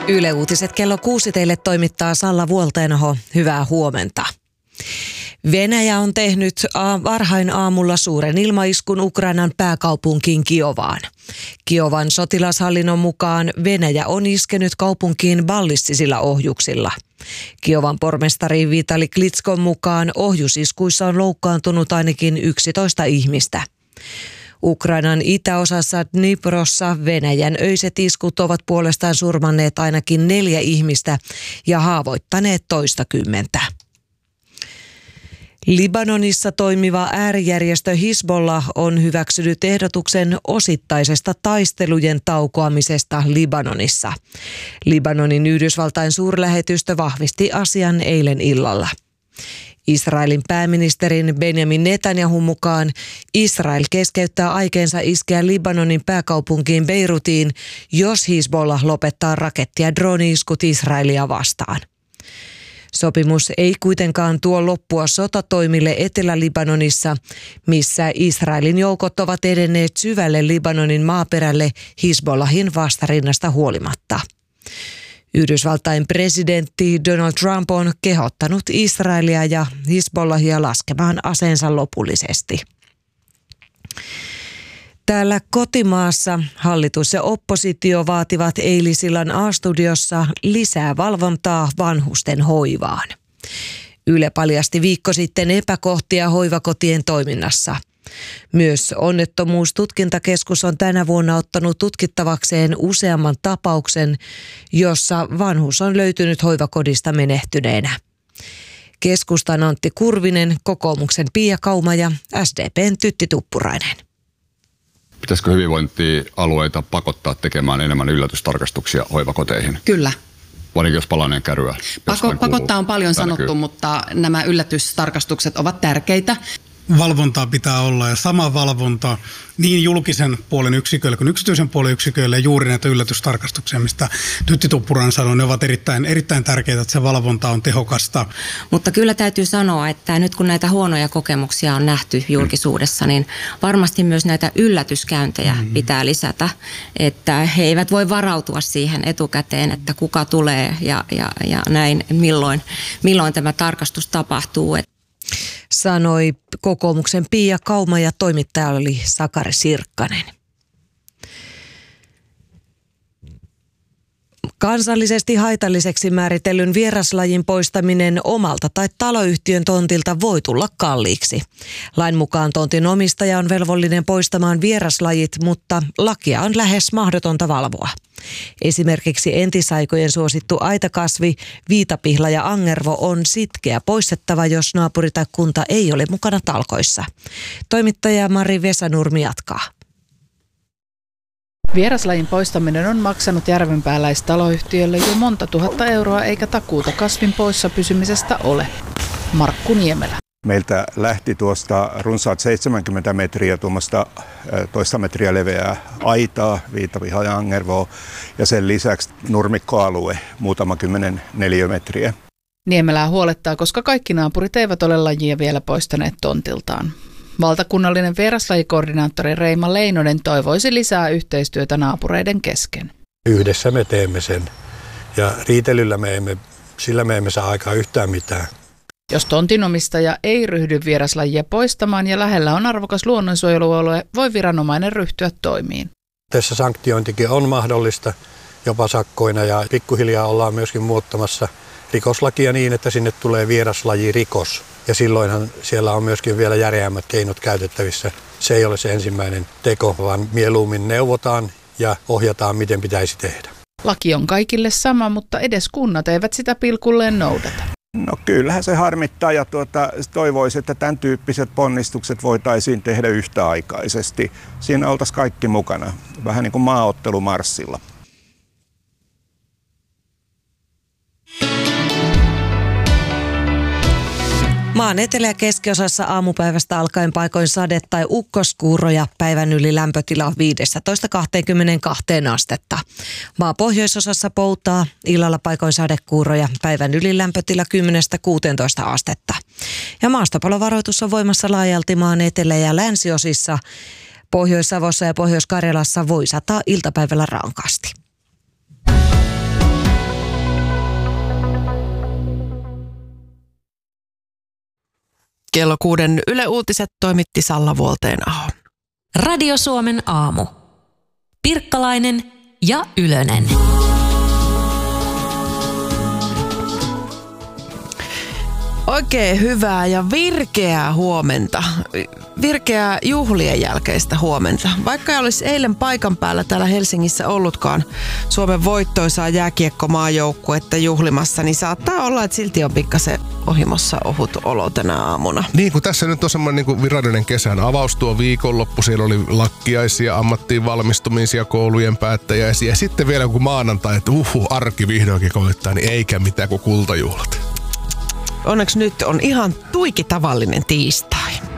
Yle Uutiset kello 6 teille toimittaa Salla Vuolteenaho. Hyvää huomenta. Venäjä on tehnyt varhain aamulla suuren ilmaiskun Ukrainan pääkaupunkiin Kiovaan. Kiovan sotilashallinnon mukaan Venäjä on iskenyt kaupunkiin ballistisilla ohjuksilla. Kiovan pormestari Vitali Klitskon mukaan ohjusiskuissa on loukkaantunut ainakin 11 ihmistä. Ukrainan itäosassa Dniprossa Venäjän öiset iskut ovat puolestaan surmanneet ainakin 4 ihmistä ja haavoittaneet toistakymmentä. Libanonissa toimiva äärijärjestö Hizbollah on hyväksynyt ehdotuksen osittaisesta taistelujen taukoamisesta Libanonissa. Libanonin Yhdysvaltain suurlähetystö vahvisti asian eilen illalla. Israelin pääministerin Benjamin Netanyahun mukaan Israel keskeyttää aikeensa iskeä Libanonin pääkaupunkiin Beirutiin, jos Hizbollah lopettaa raketti- ja drone-iskut Israelia vastaan. Sopimus ei kuitenkaan tuo loppua sotatoimille Etelä-Libanonissa, missä Israelin joukot ovat edenneet syvälle Libanonin maaperälle Hizbollahin vastarinnasta huolimatta. Yhdysvaltain presidentti Donald Trump on kehottanut Israelia ja Hizbollahia laskemaan aseensa lopullisesti. Täällä kotimaassa hallitus ja oppositio vaativat eilisillan A-studiossa lisää valvontaa vanhusten hoivaan. Yle paljasti viikko sitten epäkohtia hoivakotien toiminnassa. Myös onnettomuustutkintakeskus on tänä vuonna ottanut tutkittavakseen useamman tapauksen, jossa vanhus on löytynyt hoivakodista menehtyneenä. Keskustan Antti Kurvinen, kokoomuksen Pia Kauma ja SDP:n Tytti Tuppurainen. Pitäisikö hyvinvointialueita pakottaa tekemään enemmän yllätystarkastuksia hoivakoteihin? Kyllä. Varsinkin jos palainen käryä. Pakottaa on paljon sanottu, mutta nämä yllätystarkastukset ovat tärkeitä. Valvontaa pitää olla ja sama valvonta niin julkisen puolen yksiköille kuin yksityisen puolen yksiköille, ja juuri näitä yllätystarkastuksia, mistä Tytti Tuppurainen sanoi, ne ovat erittäin tärkeitä, että se valvonta on tehokasta. Mutta kyllä täytyy sanoa, että nyt kun näitä huonoja kokemuksia on nähty julkisuudessa, niin varmasti myös näitä yllätyskäyntejä pitää lisätä, että he eivät voi varautua siihen etukäteen, että kuka tulee ja näin, milloin tämä tarkastus tapahtuu. Sanoi kokoomuksen Pia Kauma ja toimittaja oli Sakari Sirkkanen. Kansallisesti haitalliseksi määritellyn vieraslajin poistaminen omalta tai taloyhtiön tontilta voi tulla kalliiksi. Lain mukaan tontin omistaja on velvollinen poistamaan vieraslajit, mutta lakia on lähes mahdotonta valvoa. Esimerkiksi entisaikojen suosittu aitakasvi, viitapihla ja angervo on sitkeä poistettava, jos naapuri tai kunta ei ole mukana talkoissa. Toimittaja Mari Vesanurmi jatkaa. Vieraslajin poistaminen on maksanut järvenpääläistaloyhtiölle jo monta tuhatta euroa, eikä takuuta kasvin poissa pysymisestä ole. Markku Niemelä. Meiltä lähti tuosta runsaat 70 metriä tuommoista toista metriä leveää aitaa, viitapihla ja angervoa, ja sen lisäksi nurmikkoalue muutama 10 neliömetriä. Niemelää huolettaa, koska kaikki naapurit eivät ole lajia vielä poistaneet tontiltaan. Valtakunnallinen vieraslajikoordinaattori Reima Leinonen toivoisi lisää yhteistyötä naapureiden kesken. Yhdessä me teemme sen, ja riitelyllä sillä me emme saa aikaan yhtään mitään. Jos tontinomistaja ei ryhdy vieraslajia poistamaan ja lähellä on arvokas luonnonsuojelualue, voi viranomainen ryhtyä toimiin. Tässä sanktiointikin on mahdollista, jopa sakkoina, ja pikkuhiljaa ollaan myöskin muuttamassa rikoslakia niin, että sinne tulee vieraslajirikos. Ja silloinhan siellä on myöskin vielä järeämmät keinot käytettävissä. Se ei ole se ensimmäinen teko, vaan mieluummin neuvotaan ja ohjataan, miten pitäisi tehdä. Laki on kaikille sama, mutta edes kunnat eivät sitä pilkulleen noudata. No kyllähän se harmittaa, ja toivoisi, että tämän tyyppiset ponnistukset voitaisiin tehdä yhtäaikaisesti. Siinä oltaisiin kaikki mukana, vähän niin kuin maaottelumarssilla. Maan etelä- ja keskiosassa aamupäivästä alkaen paikoin sade- tai ukkoskuuroja, päivän yli lämpötila 15–22 astetta. Maan pohjoisosassa poutaa, illalla paikoin sadekuuroja, päivän yli lämpötila 10–16 astetta. Ja maastopalovaroitus on voimassa laajalti maan etelä- ja länsiosissa. Pohjois-Savossa ja Pohjois-Karjalassa voi sataa iltapäivällä rankasti. Kello 6 Yle Uutiset toimitti Salla Vuolteenaho. Radio Suomen aamu. Pirkkalainen ja Ylönen. Oikein hyvää ja virkeää huomenta. Virkeää juhlien jälkeistä huomenta. Vaikka ei olisi eilen paikan päällä täällä Helsingissä ollutkaan Suomen voittoisaa jääkiekkomaajoukkuetta juhlimassa, niin saattaa olla, että silti on pikkasen ohimossa ohut olo tänä aamuna. Niin kuin tässä nyt on semmoinen niin virallinen kesän avaus tuo viikonloppu. Siellä oli lakkiaisia, ammattiin valmistumisia, koulujen päättäjäisiä. Ja sitten vielä kun maanantai, että arki vihdoinkin koittaa, niin eikä mitään kuin kultajuhlat. Onneksi nyt on ihan tuiki tavallinen tiistai.